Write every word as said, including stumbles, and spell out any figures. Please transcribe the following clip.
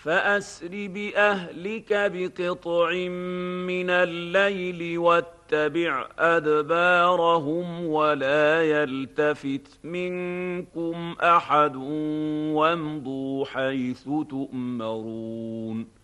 فأسر بأهلك بقطع من الليل واتبع أدبارهم ولا يلتفت منكم أحد وامضوا حيث تؤمرون